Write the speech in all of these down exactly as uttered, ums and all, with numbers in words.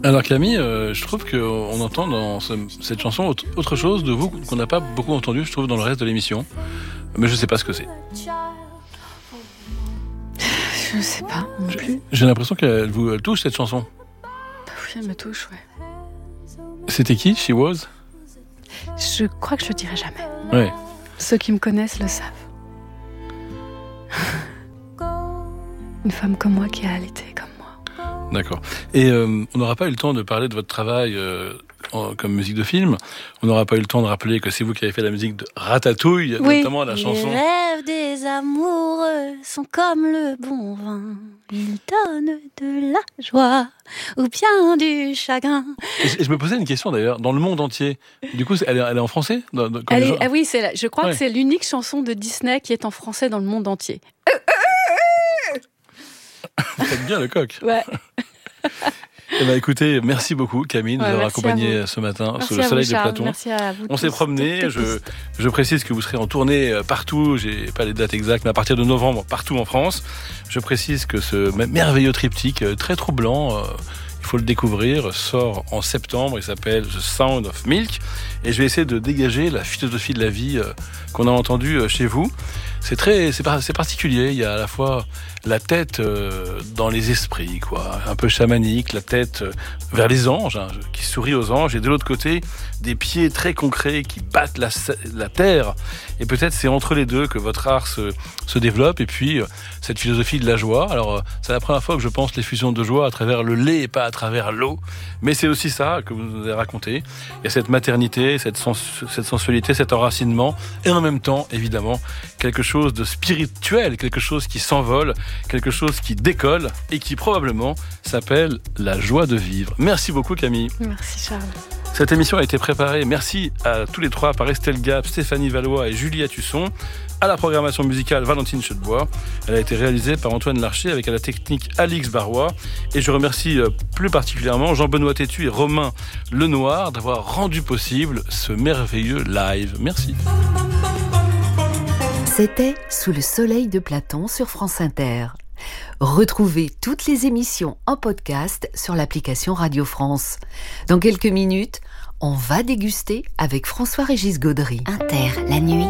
Alors Camille, euh, je trouve qu'on entend dans ce, cette chanson autre, autre chose de vous qu'on n'a pas beaucoup entendu, je trouve, dans le reste de l'émission. Mais je ne sais pas ce que c'est. Je ne sais pas non plus. J'ai l'impression qu'elle vous elle touche, cette chanson. Oui, elle me touche, ouais. C'était qui, She Was ? Je crois que je le dirai jamais. Ouais. Ceux qui me connaissent le savent. Une femme comme moi qui a allaité comme moi. D'accord. Et euh, on n'aura pas eu le temps de parler de votre travail euh, en, comme musique de film. On n'aura pas eu le temps de rappeler que c'est vous qui avez fait la musique de Ratatouille, oui. notamment la chanson. Les rêves des amoureux sont comme le bon vin. Ils donnent de la joie ou bien du chagrin. Et je me posais une question d'ailleurs, dans le monde entier. Du coup, elle est, elle est en français dans, dans, elle est, ah oui, c'est la, je crois ouais. que c'est l'unique chanson de Disney qui est en français dans le monde entier. Vous faites bien le coq. Ouais. Eh ben, écoutez, merci beaucoup Camille de ouais, nous avoir accompagnés ce matin merci sous le soleil vous, de Platon. Merci à vous. On s'est promené, je, je précise que vous serez en tournée partout, j'ai pas les dates exactes, mais à partir de novembre, partout en France. Je précise que ce merveilleux triptyque, très troublant, euh, il faut le découvrir, sort en septembre, il s'appelle The Sound of Milk, et je vais essayer de dégager la philosophie de la vie euh, qu'on a entendue euh, chez vous. C'est très, c'est, c'est particulier, il y a à la fois la tête euh, dans les esprits, quoi, un peu chamanique, la tête euh, vers les anges, hein, qui sourit aux anges, et de l'autre côté, des pieds très concrets qui battent la, la terre. Et peut-être c'est entre les deux que votre art se, se développe, et puis euh, cette philosophie de la joie. Alors, euh, c'est la première fois que je pense l'effusion de joie à travers le lait et pas à travers l'eau, mais c'est aussi ça que vous nous avez raconté. Il y a cette maternité, cette, sens, cette sensualité, cet enracinement, et en même temps, évidemment, quelque chose de spirituel, quelque chose qui s'envole, quelque chose qui décolle et qui probablement s'appelle la joie de vivre. Merci beaucoup Camille. Merci Charles. Cette émission a été préparée, merci à tous les trois, par Estelle Gap, Stéphanie Valois et Julia Tusson. À la programmation musicale, Valentine Chedebois. Elle a été réalisée par Antoine Larcher avec à la technique Alix Barrois. Et je remercie plus particulièrement Jean-Benoît Tétu et Romain Lenoir d'avoir rendu possible ce merveilleux live. Merci. C'était Sous le soleil de Platon sur France Inter. Retrouvez toutes les émissions en podcast sur l'application Radio France. Dans quelques minutes, on va déguster avec François-Régis Gaudry. Inter, la nuit.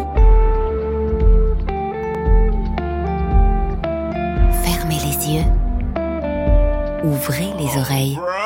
Fermez les yeux. Ouvrez les oreilles.